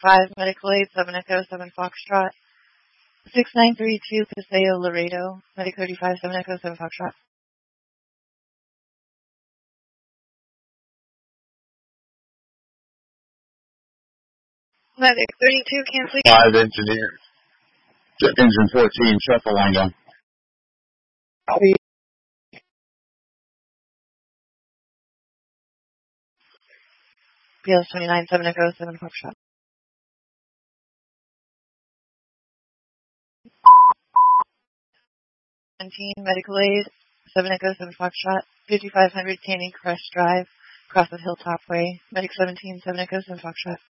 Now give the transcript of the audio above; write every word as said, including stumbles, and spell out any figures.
five, Medical Aid, seven Echo, seven Foxtrot. six nine three two, Paseo, Laredo, Medic thirty-five, seven Echo, seven Foxtrot. Medic thirty-two, cancel. five engineers. Engine fourteen, shut the line down. Copy. B L S twenty-nine, seven Echo, seven Foxtrot. seventeen, Medical Aid, seven Echo, seven Foxtrot. fifty-five hundred Canyon Crest Drive, across the Hilltop Way. Medic seventeen, seven Echo, seven Foxtrot.